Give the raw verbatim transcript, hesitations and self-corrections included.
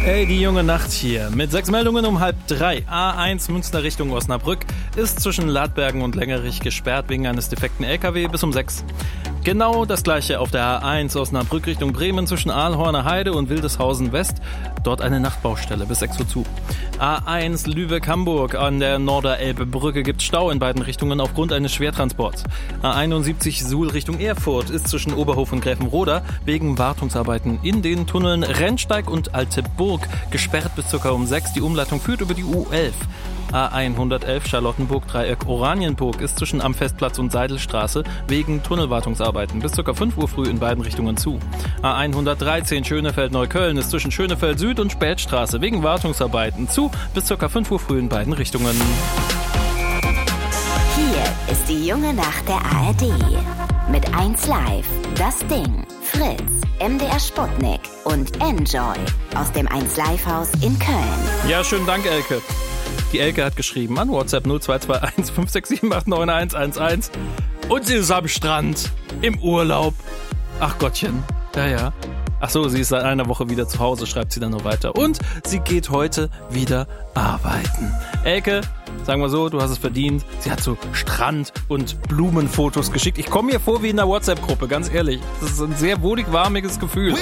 Hey, die junge Nacht hier. Mit sechs Meldungen um halb drei. A eins Münster Richtung Osnabrück ist zwischen Ladbergen und Längerich gesperrt wegen eines defekten L K W bis um sechs. Genau das gleiche auf der A eins Osnabrück Richtung Bremen zwischen Aalhorner Heide und Wildeshausen West. Dort eine Nachtbaustelle bis sechs Uhr zu. A eins Lübeck-Hamburg an der Norderelbe-Brücke gibt Stau in beiden Richtungen aufgrund eines Schwertransports. A einundsiebzig Suhl Richtung Erfurt ist zwischen Oberhof und Gräfenroda wegen Wartungsarbeiten in den Tunneln Rennsteig und Alte Burg gesperrt bis ca. um sechs. Die Umleitung führt über die U elf. A hundertelf Charlottenburg-Dreieck Oranienburg ist zwischen Amfestplatz und Seidelstraße wegen Tunnelwartungsarbeiten bis ca. fünf Uhr früh in beiden Richtungen zu. A hundertdreizehn Schönefeld-Neukölln ist zwischen Schönefeld Süd und Spätstraße wegen Wartungsarbeiten zu bis ca. fünf Uhr früh in beiden Richtungen. Hier ist die junge Nacht der A R D. Mit eins Live, Das Ding, Fritz, M D R Sputnik und Enjoy aus dem eins Live Haus in Köln. Ja, schönen Dank, Elke. Die Elke hat geschrieben an WhatsApp null zwei zwei eins fünf sechs sieben acht neun eins eins eins und sie ist am Strand, im Urlaub. Ach Gottchen, ja, ja. Ach so, sie ist seit einer Woche wieder zu Hause, schreibt sie dann noch weiter. Und sie geht heute wieder arbeiten. Elke, sagen wir so, du hast es verdient. Sie hat so Strand- und Blumenfotos geschickt. Ich komme mir vor wie in einer WhatsApp-Gruppe, ganz ehrlich. Das ist ein sehr wohlig-warmiges Gefühl.